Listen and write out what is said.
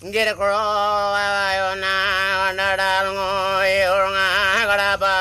Get a crow, I na, and a dal, or a